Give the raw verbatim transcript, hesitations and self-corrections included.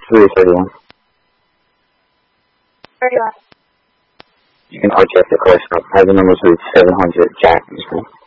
three thirty-one. thirty-one. You can R T F the car stop. Have the number to seven hundred Jack.